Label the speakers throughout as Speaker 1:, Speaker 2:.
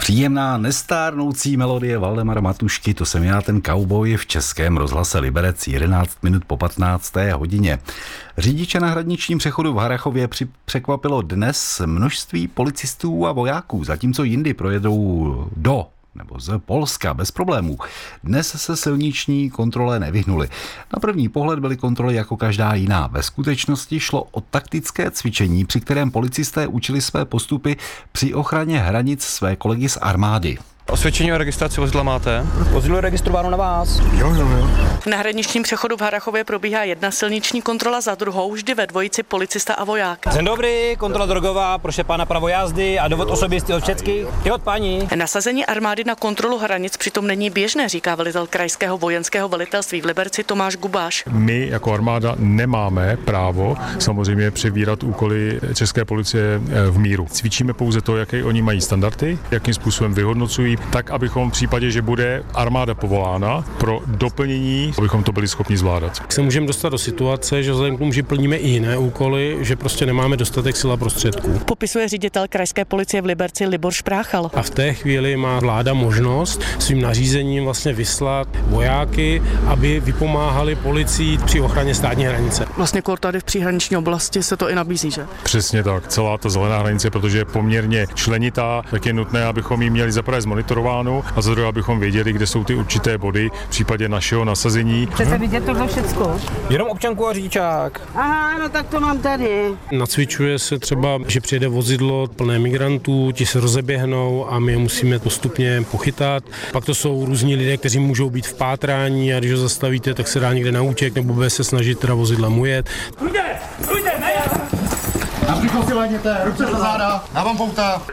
Speaker 1: Příjemná nestárnoucí melodie Valdemara Matušky, to jsem já, ten kauboj v Českém rozhlase Liberec, 11 minut po 15. hodině. Řidiče na hraničním přechodu v Harrachově překvapilo dnes množství policistů a vojáků, zatímco jindy projedou nebo z Polska bez problémů. Dnes se silniční kontrole nevyhnuli. Na první pohled byly kontroly jako každá jiná. Ve skutečnosti šlo o taktické cvičení, při kterém policisté učili své postupy při ochraně hranic své kolegy z armády.
Speaker 2: Osvědčení o registraci vozidla máte?
Speaker 3: Vozidlo je registrováno na vás.
Speaker 4: Jo.
Speaker 5: Na hraničním přechodu v Harrachově probíhá jedna silniční kontrola za druhou, vždy ve dvojici policista a voják.
Speaker 3: Den dobrý, kontrola drogová, proše pána pravo jazdy a dovod osobistý od všeckých. Od paní.
Speaker 5: Nasazení armády na kontrolu hranic přitom není běžné, říká velitel krajského vojenského velitelství v Liberci Tomáš Gubáš.
Speaker 4: My jako armáda nemáme právo samozřejmě přebírat úkoly české policie v míru. Cvičíme pouze to, jaké oni mají standardy, jakým způsobem vyhodnocují, tak abychom v případě, že bude armáda povolána pro doplnění, abychom to byli schopni zvládat.
Speaker 6: Se můžeme dostat do situace, že vzhledem k tomu, že plníme i jiné úkoly, že prostě nemáme dostatek sil a prostředků.
Speaker 5: Popisuje ředitel krajské policie v Liberci Libor Špráchal.
Speaker 6: A v té chvíli má vláda možnost svým nařízením vlastně vyslat vojáky, aby vypomáhali policii při ochraně státní hranice.
Speaker 5: Vlastně tady v příhraniční oblasti se to i nabízí, že?
Speaker 4: Přesně tak, celá ta zelená hranice, protože je poměrně členitá, tak je nutné, abychom ji měli zaprvé zmonitorováno a za druhé, abychom věděli, kde jsou ty určité body v případě našeho nasazení.
Speaker 7: Chcete vidět tohle všecko?
Speaker 3: Jenom občanku a řidičák.
Speaker 7: Aha, no tak to mám tady.
Speaker 6: Nacvičuje se třeba, že přijede vozidlo plné migrantů, ti se rozeběhnou a my je musíme postupně pochytat. Pak to jsou různí lidé, kteří můžou být v pátrání a když ho zastavíte, tak se dá někde na útěk nebo bude se snažit teda vozidlem ujet.
Speaker 8: Půjde, například si lehněte, ruce za záda, dávám pouta.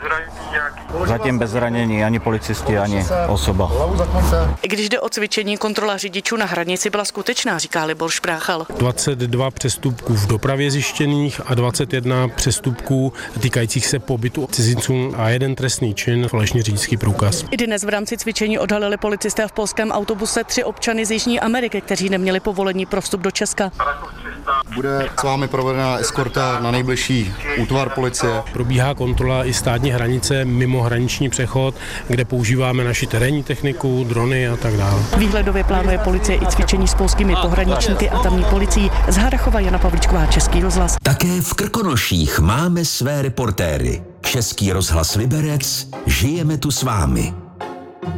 Speaker 9: Zatím bez zranění, ani policisti, ani osoba.
Speaker 5: I když jde o cvičení, kontrola řidičů na hranici byla skutečná, říká Libor Špráchal.
Speaker 6: 22 přestupků v dopravě zjištěných a 21 přestupků týkajících se pobytu cizinců a jeden trestný čin, falešný řidičský průkaz.
Speaker 5: I dnes v rámci cvičení odhalili policisté v polském autobuse 3 občany z Jižní Ameriky, kteří neměli povolení pro vstup do Česka.
Speaker 8: Bude s vámi provedena eskorta na nejbližší útvar policie.
Speaker 6: Probíhá kontrola i státní hranice mimo hraniční přechod, kde používáme naši terénní techniku, drony a tak dále.
Speaker 5: Výhledově plánuje policie i cvičení s polskými pohraničníky a tamní policií. Z Harrachova Jana Pavlíčková, Český rozhlas.
Speaker 10: Také v Krkonoších máme své reportéry. Český rozhlas Liberec, žijeme tu s vámi.